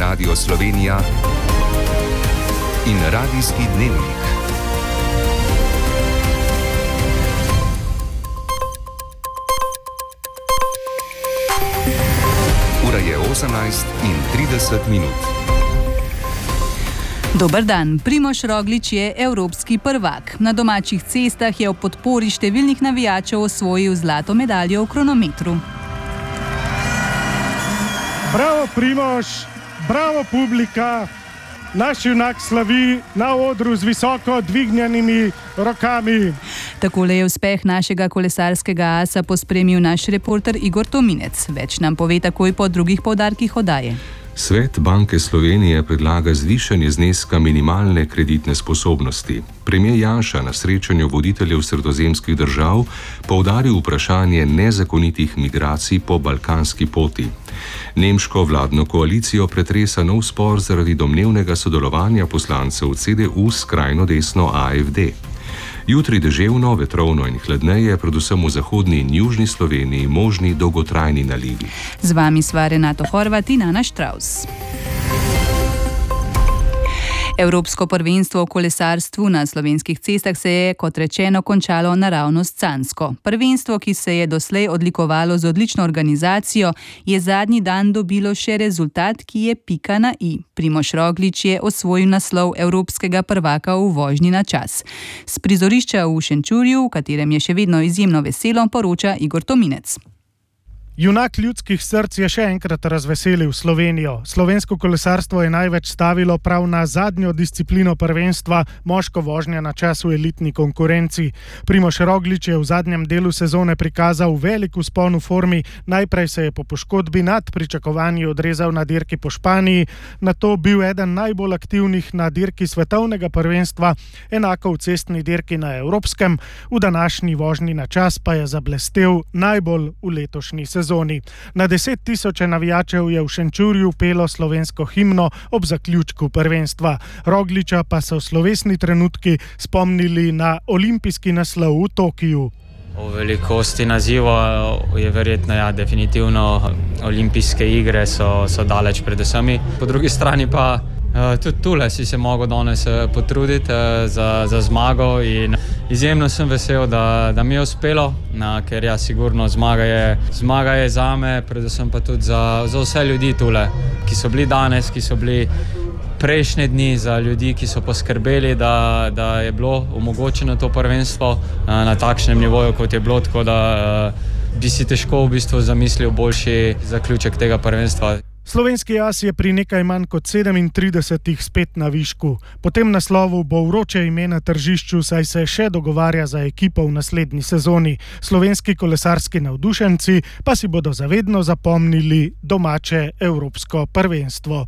Radio Slovenija in Radijski dnevnik. Ura je 18:30. Dober dan, Primož Roglič je evropski prvak. Na domačih cestah je ob podpori številnih navijačev osvojil zlato medaljo v kronometru. Bravo Primož, bravo publika, naš junak slavi na odru z visoko dvignjenimi rokami. Takole je uspeh našega kolesarskega asa pospremil naš reporter Igor Tominec. Več nam pove takoj po drugih poudarkih oddaje. Svet Banke Slovenije predlaga zvišanje zneska minimalne kreditne sposobnosti. Premier Janša na srečanju voditeljev sredozemskih držav poudaril vprašanje nezakonitih migracij po balkanski poti. Nemško vladno koalicijo pretresa nov spor zaradi domnevnega sodelovanja poslancev CDU s skrajno desno AfD. Jutri deževno, vetrovno in hladneje, predvsem v zahodni in južni Sloveniji možni dolgotrajni nalivi. Z vami sva Renato Horvat in Ana Štravs. Evropsko prvenstvo v kolesarstvu na slovenskih cestah se je, kot rečeno, končalo naravnost sanjsko. Prvenstvo, ki se je doslej odlikovalo z odlično organizacijo, je zadnji dan dobilo še rezultat, ki je pika na i. Primož Roglič je osvojil naslov evropskega prvaka v vožnji na čas. S prizorišča v Šenčurju, v katerem je še vedno izjemno veselo, poroča Igor Tominec. Junak ljudskih src je še enkrat razveselil Slovenijo. Slovensko kolesarstvo je največ stavilo prav na zadnjo disciplino prvenstva, moško vožnja na čas v elitni konkurenci. Primož Roglič je v zadnjem delu sezone prikazal velik vzpon v formi. Najprej se je po poškodbi nad pričakovanji odrezal na dirki po Španiji, nato bil eden najbolj aktivnih na dirki svetovnega prvenstva, enako v cestni dirki na evropskem, v današnji vožnji na čas pa je zablestel najbolj v letošnji sezoni. Na 10 tisoče navijačev je v Šenčurju pelo slovensko himno ob zaključku prvenstva. Rogliča pa so slovesni trenutki spomnili na olimpijski naslov v Tokiju. O velikosti naziva je verjetno, definitivno olimpijske igre so daleč pred vsemi. Po drugi strani pa tudi tule si se mogel danes potruditi za zmago in izjemno sem vesel, da mi je uspelo, ker sigurno zmaga je zame, predvsem pa tudi za vse ljudi tule, ki so bili danes, ki so bili prejšnje dni, za ljudi, ki so poskrbeli, da je bilo omogočeno to prvenstvo na takšnem nivoju, kot je bilo, tako da bi si težko v bistvu zamislil boljši zaključek tega prvenstva. Slovenski as je pri nekaj manj kot 37 spet na višku. Po tem naslovu bo vroče ime na tržišču, saj se še dogovarja za ekipo v naslednji sezoni. Slovenski kolesarski navdušenci pa si bodo zavedno zapomnili domače evropsko prvenstvo.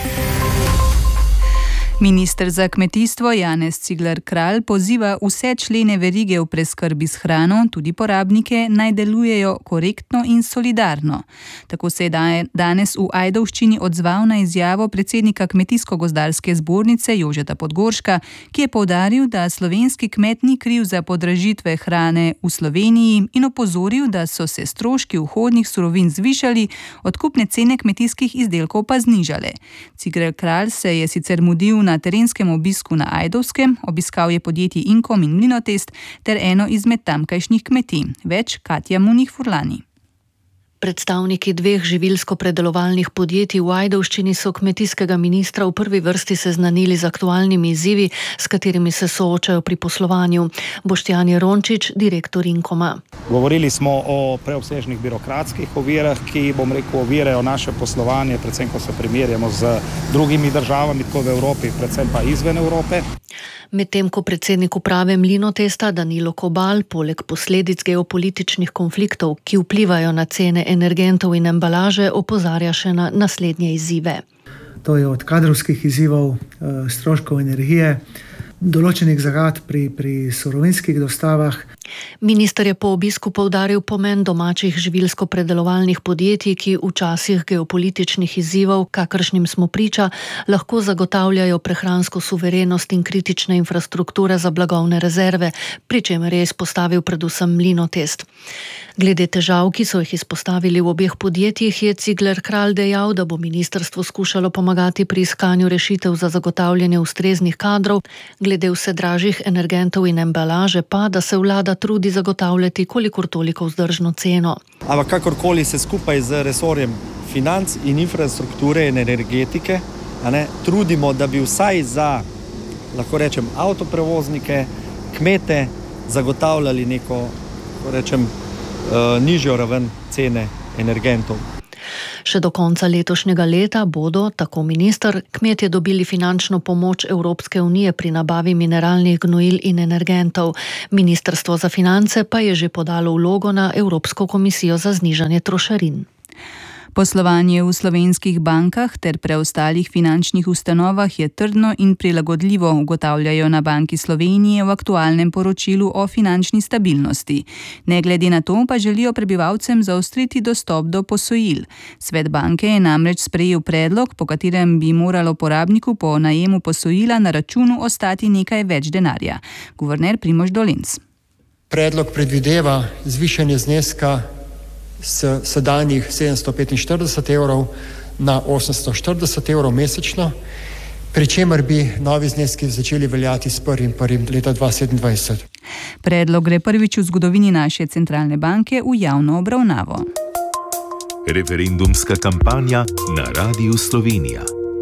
Minister za kmetijstvo Janez Cigler Kralj poziva vse člene verige v preskrbi s hrano, tudi porabnike, naj delujejo korektno in solidarno. Tako se je danes v Ajdovščini odzval na izjavo predsednika Kmetijsko-gozdarske zbornice Jožeta Podgorška, ki je poudaril, da slovenski kmet ni kriv za podražitve hrane v Sloveniji in opozoril, da so se stroški vhodnih surovin zvišali, odkupne cene kmetijskih izdelkov pa znižale. Cigler Kralj se je sicer mudil na terenskem obisku na Ajdovskem, obiskal je podjetji Inkom in Mlinotest ter eno izmed tamkajšnjih kmetij. Več Katja Munih-Furlani. Predstavniki dveh živilsko-predelovalnih podjetij v Ajdovščini so kmetijskega ministra v prvi vrsti seznanili z aktualnimi izzivi, s katerimi se soočajo pri poslovanju. Boštjan Jerončič, direktor Inkoma. Govorili smo o preobsežnih birokratskih ovirah, ki, ovirajo naše poslovanje, predvsem ko se primerjamo z drugimi državami, tako v Evropi, predvsem pa izven Evrope. Medtem ko predsednik uprave Mlinotesta Danilo Kobal poleg posledic geopolitičnih konfliktov, ki vplivajo na cene energentov in embalaže, opozarja še na naslednje izzive. To je od kadrovskih izzivov, stroškov energije, določenih zagat pri surovinskih dostavah. Minister je po obisku poudaril pomen domačih živilsko-predelovalnih podjetij, ki v časih geopolitičnih izzivov, kakršnim smo priča, lahko zagotavljajo prehransko suverenost in kritične infrastrukture za blagovne rezerve, pri čemer je izpostavil predvsem Mlinotest. Glede težav, ki so jih izpostavili v obeh podjetjih, je Cigler Kralj dejal, da bo ministrstvo skušalo pomagati pri iskanju rešitev za zagotavljanje ustreznih kadrov, glede vse dražjih energentov in embalaže pa, da se vlada trudi zagotavljati kolikor toliko vzdržno ceno. Ampak kakorkoli se skupaj z resorjem financ in infrastrukture in energetike trudimo, da bi vsaj za, lahko rečem, avtoprevoznike, kmete zagotavljali neko, nižjo raven cene energentov. Še do konca letošnjega leta bodo, tako minister, kmetje dobili finančno pomoč Evropske unije pri nabavi mineralnih gnojil in energentov. Ministrstvo za finance pa je že podalo vlogo na Evropsko komisijo za znižanje trošarin. Poslovanje v slovenskih bankah ter preostalih finančnih ustanovah je trdno in prilagodljivo, ugotavljajo na Banki Slovenije v aktualnem poročilu o finančni stabilnosti. Ne glede na to pa želijo prebivalcem zaostriti dostop do posojil. Svet banke je namreč sprejel predlog, po katerem bi moralo porabniku po najemu posojila na računu ostati nekaj več denarja. Guverner Primož Dolenc. Predlog predvideva zvišanje zneska s sedanjih 745 evrov na 840 evrov mesečno, pri čemer bi novi zneski začeli veljati s 1.1. leta 2027. Predlog gre prvič v zgodovini naše centralne banke v javno obravnavo. Referendumska kampanja na Radiu Slovenija.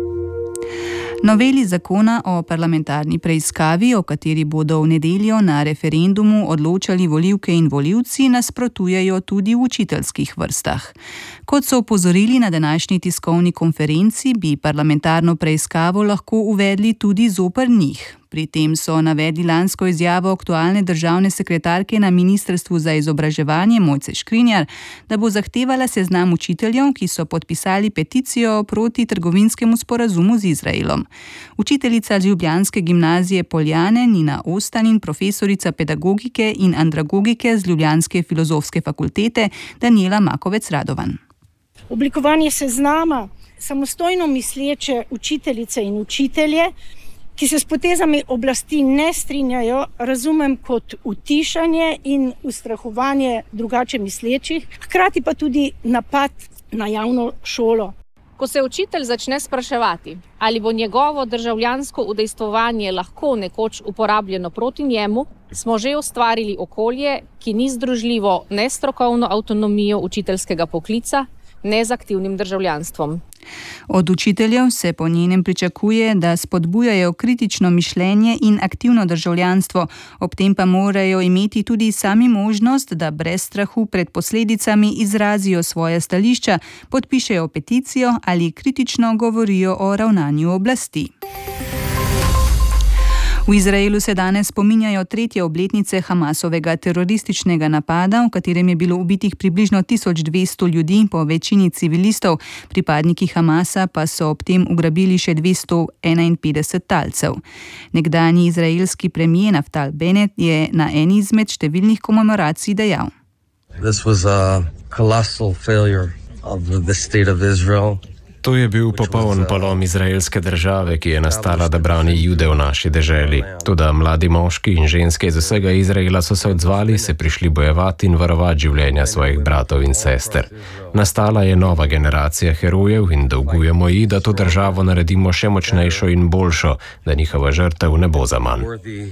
Noveli zakona o parlamentarni preiskavi, o kateri bodo v nedeljo na referendumu odločali volivke in volivci, nasprotujejo tudi v učiteljskih vrstah. Kot so opozorili na današnji tiskovni konferenci, bi parlamentarno preiskavo lahko uvedli tudi zoper njih. Pri tem so navedli lansko izjavo aktualne državne sekretarke na Ministrstvu za izobraževanje Mojce Škrinjar, da bo zahtevala seznam učiteljev, ki so podpisali peticijo proti trgovinskemu sporazumu z Izraelom. Učiteljica ljubljanske gimnazije Poljane Nina Ostanin, profesorica pedagogike in andragogike z ljubljanske filozofske fakultete Daniela Makovec Radovan. Oblikovanje seznama samostojno misleče učiteljice in učitelje, ki se s potezami oblasti ne strinjajo, razumem kot utišanje in ustrahovanje drugače mislečih, hkrati pa tudi napad na javno šolo. Ko se učitelj začne spraševati, ali bo njegovo državljansko udejstvovanje lahko nekoč uporabljeno proti njemu, smo že ustvarili okolje, ki ni združljivo ne s strokovno avtonomijo učiteljskega poklica, ne z aktivnim državljanstvom. Od učiteljev se po njenem pričakuje, da spodbujajo kritično mišljenje in aktivno državljanstvo, ob tem pa morajo imeti tudi sami možnost, da brez strahu pred posledicami izrazijo svoje stališča, podpišejo peticijo ali kritično govorijo o ravnanju oblasti. V Izraelu se danes spominjajo 3. obletnice Hamasovega terorističnega napada, v katerem je bilo ubitih približno 1200 ljudi, po večini civilistov, pripadniki Hamasa pa so ob tem ugrabili še 251 talcev. Nekdanji izraelski premier Naftali Bennett je na eni izmed številnih komemoracij dejal: This was a colossal failure of the state of Israel. To je bil popoln polom izraelske države, ki je nastala, da brani Jude v naši deželi. Toda mladi moški in ženske iz vsega Izraela so se odzvali, se prišli bojevati in varovati življenja svojih bratov in sester. Nastala je nova generacija herojev in dolgujemo ji, da to državo naredimo še močnejšo in boljšo, da njihova žrtev ne bo zaman.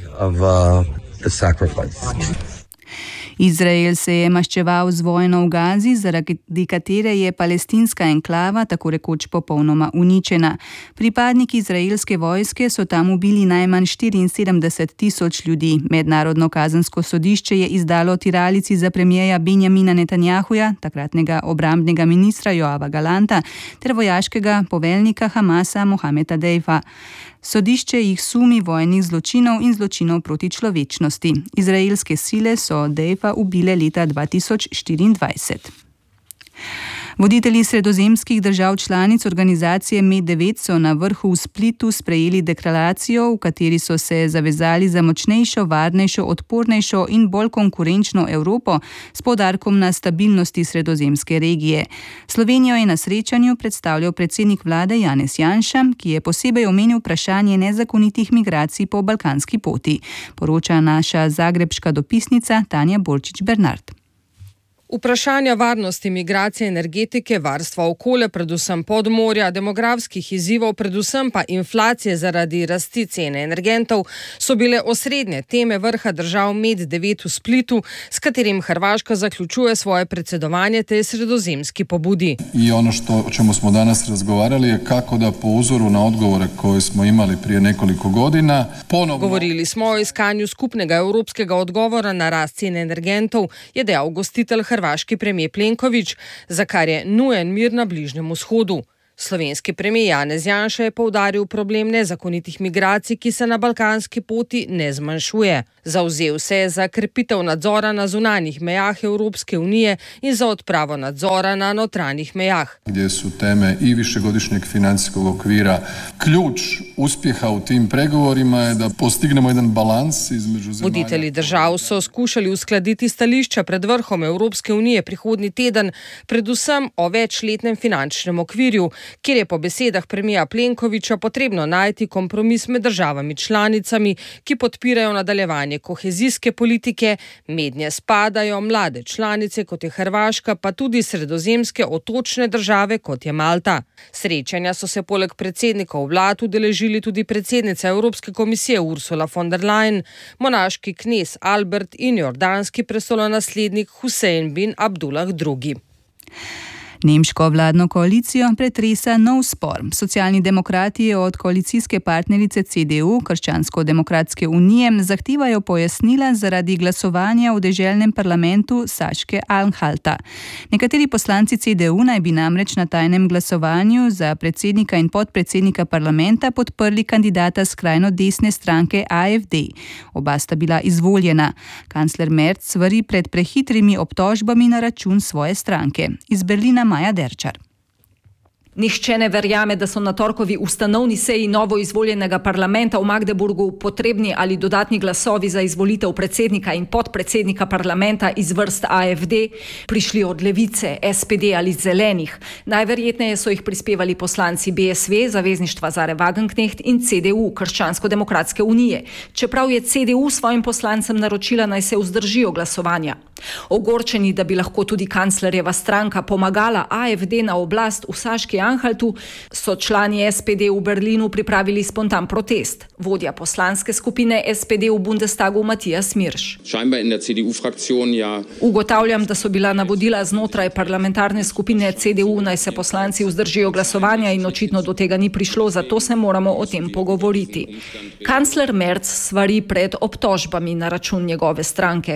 Izrael se je maščeval z vojno v Gazi, zaradi katere je palestinska enklava tako rekoč popolnoma uničena. Pripadniki izraelske vojske so tam ubili najmanj 74,000 ljudi. Mednarodno kazensko sodišče je izdalo tiralici za premierja Benjamina Netanjahuja, takratnega obrambnega ministra Joava Galanta, ter vojaškega poveljnika Hamasa Mohameda Deifa. Sodišče jih sumi vojnih zločinov in zločinov proti človečnosti. Izraelske sile so Deifa ubile leta 2024. Voditelji sredozemskih držav članic organizacije Med9 so na vrhu v Splitu sprejeli deklaracijo, v kateri so se zavezali za močnejšo, varnejšo, odpornejšo in bolj konkurenčno Evropo s poudarkom na stabilnosti sredozemske regije. Slovenijo je na srečanju predstavljal predsednik vlade Janez Janša, ki je posebej omenil vprašanje nezakonitih migracij po balkanski poti, poroča naša zagrebška dopisnica Tanja Borčič-Bernard. Vprašanja varnosti, migracije, energetike, varstva okolja, predvsem podmorja, demografskih izzivov, predvsem pa inflacije zaradi rasti cene energentov so bile osrednje teme vrha držav Med9 v Splitu, s katerim Hrvaška zaključuje svoje predsedovanje tej sredozemski pobudi. I ono o čemu smo danas razgovarali je kako da po uzoru na odgovore koje smo imali prije nekoliko godina ponovno... Govorili smo o iskanju skupnega evropskega odgovora na rast cene energentov, je dejal gostitelj hrvaški premijer Plenković, za kar je nujen mir na Bližnjem vzhodu. Slovenski premijer Janez Janša je poudaril problem nezakonitih migracij, ki se na balkanski poti ne zmanjšuje. Zavzel se je za krepitev nadzora na zunanjih mejah Evropske unije in za odpravo nadzora na notranjih mejah. Gdje su teme i višegodišnjeg financijskog okvira. Ključ uspjeha u tim pregovorima je da postignemo jedan balans između zemalja. Voditelji držav so skušali uskladiti stališča pred vrhom Evropske unije prihodnji teden, predvsem o večletnem finančnem okvirju, kjer je po besedah premijera Plenkovića potrebno najti kompromis med državami članicami, ki podpirajo nadaljevanje kohezijske politike. Mednje spadajo mlade članice, kot je Hrvaška, pa tudi sredozemske otočne države, kot je Malta. Srečanja so se poleg predsednikov vlad udeležili tudi predsednica Evropske komisije Ursula von der Leyen, monaški knez Albert in jordanski prestolonaslednik Husein bin Abdullah II. Nemško vladno koalicijo pretresa nov spor. Socialni demokrati od koalicijske partnerice CDU, Krščansko-demokratske unije, zahtevajo pojasnila zaradi glasovanja v deželnem parlamentu Saške Anhalta. Nekateri poslanci CDU naj bi namreč na tajnem glasovanju za predsednika in podpredsednika parlamenta podprli kandidata skrajno desne stranke AfD. Oba sta bila izvoljena. Kancler Merz svari pred prehitrimi obtožbami na račun svoje stranke. Iz Berlina Maja Derčar. Nihče ne verjame, da so na torkovi ustanovni seji novo izvoljenega parlamenta v Magdeburgu potrebni ali dodatni glasovi za izvolitev predsednika in podpredsednika parlamenta iz vrst AfD prišli od Levice, SPD ali Zelenih. Najverjetneje so jih prispevali poslanci BSV, Zavezništva Zare Wagenknecht in CDU, Krščansko-demokratske unije, čeprav je CDU svojim poslancem naročila, naj se vzdržijo glasovanja. Ogorčeni, da bi lahko tudi kanclerjeva stranka pomagala AfD na oblast v Saški Anhaltu, so člani SPD v Berlinu pripravili spontan protest. Vodja poslanske skupine SPD v Bundestagu Matijas Mirš. Ugotavljam, da so bila navodila znotraj parlamentarne skupine CDU, naj se poslanci vzdržijo glasovanja in očitno do tega ni prišlo, zato se moramo o tem pogovoriti. Kancler Merz svari pred obtožbami na račun njegove stranke.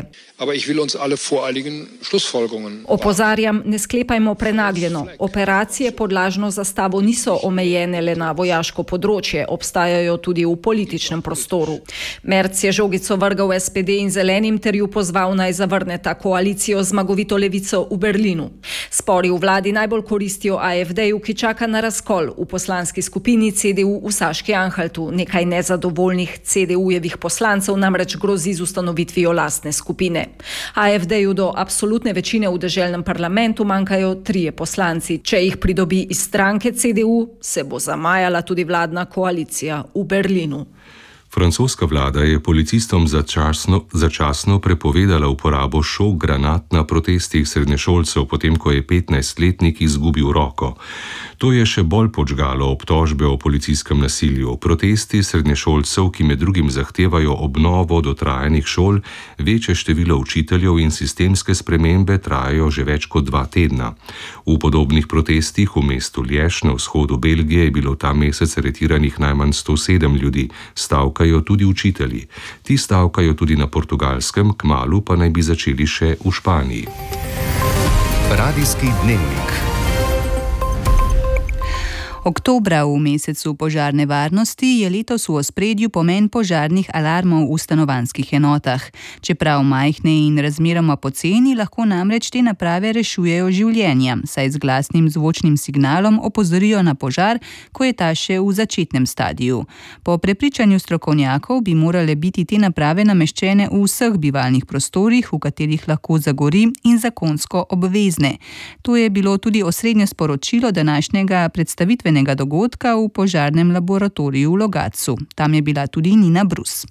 Opozarjam, ne sklepajmo prenagljeno. Operacije pod lažno zastavo niso omejene le na vojaško področje, obstajajo tudi v političnem prostoru. Merz je žogico vrgal SPD in Zelenim ter ju pozval, naj zavrneta koalicijo zmagovito levico v Berlinu. Spori v vladi najbolj koristijo AfD-ju, ki čaka na razkol v poslanski skupini CDU v Saški Anhaltu. Nekaj nezadovoljnih CDU-jevih poslancev namreč grozi z ustanovitvijo lastne skupine. AfD-ju do absolutne večine v deželnem parlamentu manjkajo 3 poslanci. Če jih pridobi iz stranke CDU, se bo zamajala tudi vladna koalicija v Berlinu. Francoska vlada je policistom začasno prepovedala uporabo šok granat na protestih srednješolcev, potem ko je 15-letnik izgubil roko. To je še bolj podžgalo obtožbe o policijskem nasilju. Protesti srednješolcev, ki med drugim zahtevajo obnovo dotrajanih šol, večje število učiteljev in sistemske spremembe trajajo že več kot 2 tedna. V podobnih protestih v mestu Liež na vzhodu Belgije je bilo ta mesec aretiranih najmanj 107 ljudi. Stavkajo tudi učitelji. Ti stavkajo tudi na Portugalskem, kmalu pa naj bi začeli še v Španiji. Radijski dnevnik. Oktobra, v mesecu požarne varnosti, je letos v ospredju pomen požarnih alarmov v stanovanjskih enotah. Čeprav majhne in razmeroma poceni, lahko namreč te naprave rešujejo življenja, saj z glasnim zvočnim signalom opozorijo na požar, ko je ta še v začetnem stadiju. Po prepričanju strokovnjakov bi morale biti te naprave nameščene v vseh bivalnih prostorih, v katerih lahko zagori, in zakonsko obvezne. To je bilo tudi osrednje sporočilo današnjega predstavitvenega dogodka v požarnem laboratoriju v Logatcu. Tam je bila tudi Nina Brus.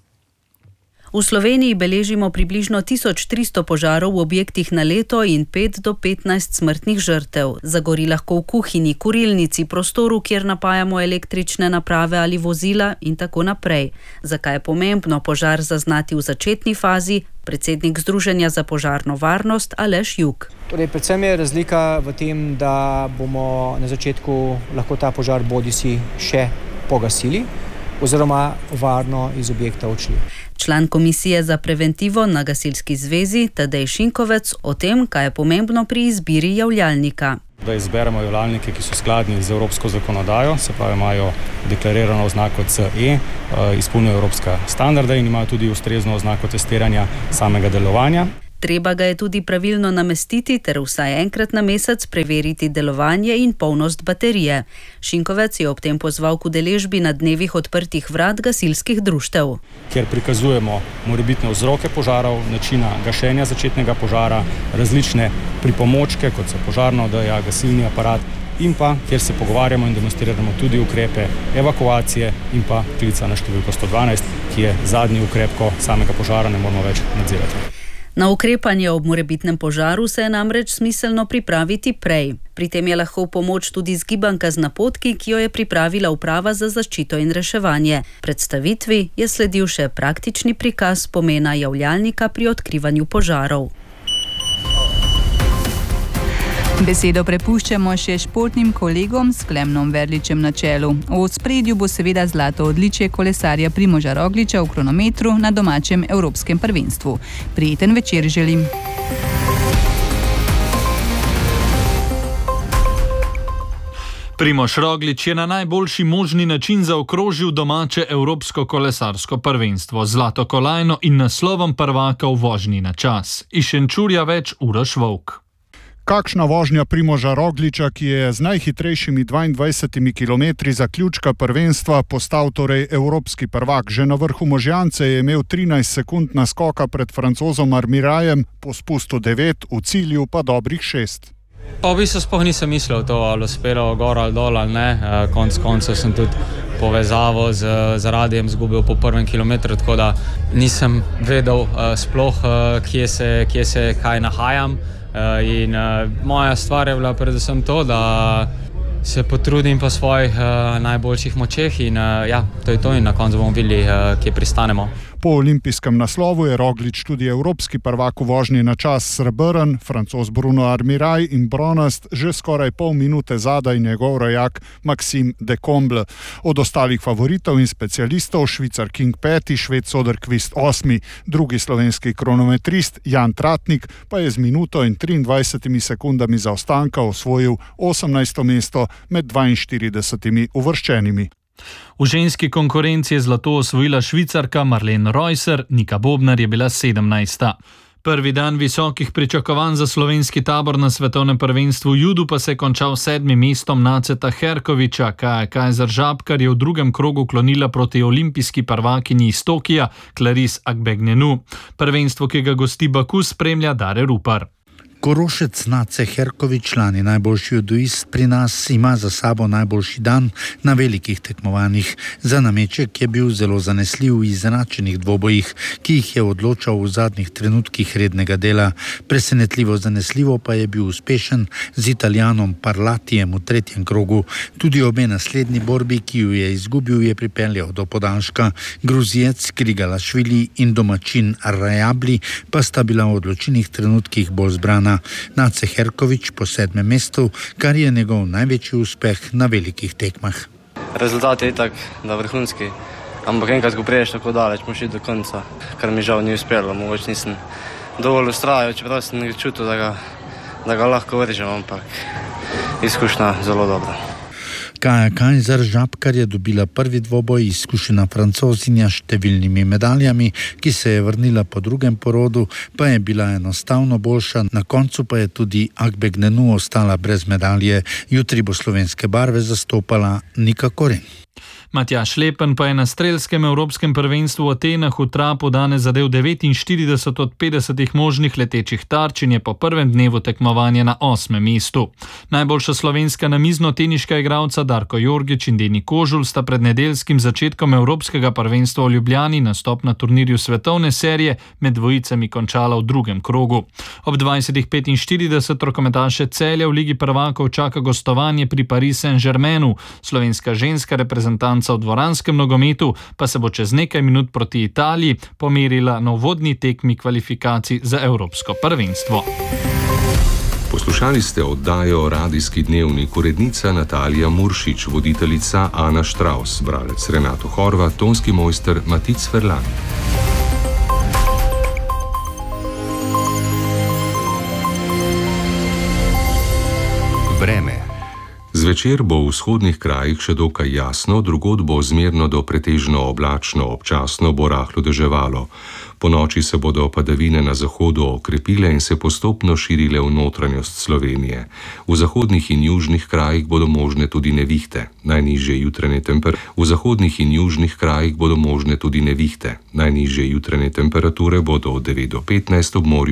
V Sloveniji beležimo približno 1300 požarov v objektih na leto in 5 do 15 smrtnih žrtev. Zagori lahko v kuhinji, kurilnici, prostoru, kjer napajamo električne naprave ali vozila in tako naprej. Zakaj je pomembno požar zaznati v začetni fazi? Predsednik Združenja za požarno varnost Aleš Jug. Predvsem je razlika v tem, da bomo na začetku lahko ta požar bodisi še pogasili oziroma varno iz objekta odšli. Član Komisije za preventivo na Gasilski zvezi Tadej Šinkovec o tem, kaj je pomembno pri izbiri javljalnika. Da izberemo javljalnike, ki so skladni z evropsko zakonodajo, se pravi imajo deklarirano oznako CE, izpolnjujejo evropska standarde in imajo tudi ustrezno oznako testiranja samega delovanja. Treba ga je tudi pravilno namestiti ter vsaj enkrat na mesec preveriti delovanje in polnost baterije. Šinkovec je ob tem pozval k udeležbi na dnevih odprtih vrat gasilskih društev. Kjer prikazujemo morebitne vzroke požarov, načina gašenja začetnega požara, različne pripomočke, kot so požarna odeja, gasilni aparat, in pa kjer se pogovarjamo in demonstriramo tudi ukrepe evakuacije in pa klica na številko 112, ki je zadnji ukrep, ko samega požara ne moramo več nadzirati. Na ukrepanje ob morebitnem požaru se je namreč smiselno pripraviti prej. Pri tem je lahko v pomoč tudi zgibanka z napotki, ki jo je pripravila Uprava za zaščito in reševanje. Predstavitvi je sledil še praktični prikaz pomena javljalnika pri odkrivanju požarov. Besedo prepuščamo še športnim kolegom s Klemnom Verličem na čelu. V ospredju bo seveda zlato odličje kolesarja Primoža Rogliča v kronometru na domačem evropskem prvenstvu. Prijeten večer želim. Primož Roglič je na najboljši možni način zaokrožil domače evropsko kolesarsko prvenstvo, zlato kolajno in naslovom prvaka v vožnji na čas. Iz Šenčurja več Uroš Volk. Kakšna vožnja Primoža Rogliča, ki je z najhitrejšimi 22 km zaključka prvenstva postal torej evropski prvak. Že na vrhu Možjance je imel 13 sekund naskoka pred Francozom Armirajem, po spustu 9, v cilju pa dobrih 6. Pa v bistvu sploh nisem mislil to, ali uspelo gor ali dol ali ne. Konec koncev sem tudi povezavo z radijem zgubil po prvem kilometru, tako da nisem vedel sploh, kje se kaj nahajam. In moja stvar je bila predvsem to, da se potrudim po svojih najboljših močeh in to je to in na koncu bomo videli, kje pristanemo. Po olimpijskem naslovu je Roglič tudi evropski prvak v vožnji na čas srebrn, Francoz Bruno Armiraj in bronast že skoraj pol minute zadaj njegov rojak Maxime de Comble. Od ostalih favoritov in specialistov Švicar King 5, Šved Soderqvist 8, drugi slovenski kronometrist Jan Tratnik pa je z minuto in 23 sekundami zaostanka osvojil 18. mesto med 42 uvrščenimi. V ženski konkurenci je zlato osvojila Švicarka Marlene Reusser, Nika Bobnar je bila 17. Prvi dan visokih pričakovanj za slovenski tabor na svetovnem prvenstvu v judu pa se je končal 7. mestom Naceta Herkoviča. Kaja Kajzer Žabkar je v drugem krogu klonila proti olimpijski prvakinji iz Tokija Clarisse Agbegnenu. Prvenstvo, ki ga gosti Baku, spremlja Dare Rupar. Korošec Nace Herkovič, lani najboljši judoist pri nas, ima za sabo najboljši dan na velikih tekmovanjih. Za nameček je bil zelo zanesljiv v izenačenih dvobojih, ki jih je odločal v zadnjih trenutkih rednega dela. Presenetljivo zanesljivo pa je bil uspešen z Italijanom Parlatijem v tretjem krogu. Tudi obe naslednji borbi, ki ju je izgubil, je pripeljal do podaljška. Gruzijec Grigalašvili in domačin Rajabli pa sta bila v odločilnih trenutkih bolj zbrana. Nace Herkovič po 7. mestu, kar je njegov največji uspeh na velikih tekmah. Rezultat je itak da vrhunski, ampak enkrat, ko priješ tako daleč, moraš iti do konca, kar mi žal ni uspelo. Mogoče nisem dovolj ustrajal, čeprav sem nekaj čutil, da ga lahko vržem, ampak izkušnja zelo dobra. Kaja Kajzer Žabkar je dobila prvi dvoboj, izkušena Francozinja s številnimi medaljami, ki se je vrnila po drugem porodu, pa je bila enostavno boljša, na koncu pa je tudi Agbegnenu ostala brez medalje. Jutri bo slovenske barve zastopala Nika Koren. Matjaž Lepen pa je na strelskem evropskem prvenstvu v Atenah v trapu danes zadel 49 od 50 možnih letečih tarč in je po prvem dnevu tekmovanja na 8. mestu. Najboljša slovenska namiznoteniška igralca Darko Jorgič in Deni Kožul sta pred nedeljskim začetkom evropskega prvenstva v Ljubljani nastop na turnirju svetovne serije med dvojicami končala v drugem krogu. Ob 20:45 rokometaše Celja v Ligi prvakov čaka gostovanje pri Paris Saint-Germainu. Slovenska ženska reprezentanca v dvoranskem nogometu pa se bo čez nekaj minut proti Italiji pomerila na uvodni tekmi kvalifikacij za evropsko prvenstvo. Poslušali ste oddajo Radijski dnevnik, urednica Natalija Muršič, voditeljica Ana Štravs, bralec Renato Horvat, tonski mojster Matic Ferlan. Vreme. Zvečer bo v vzhodnih krajih še dokaj jasno, drugod bo zmerno do pretežno oblačno, občasno bo rahlo deževalo. Ponoči se bodo padavine na zahodu okrepile in se postopno širile v notranjost Slovenije. V zahodnih in južnih krajih bodo možne tudi nevihte. Najnižje jutranje temperature bodo od 9 do 15 ob morju.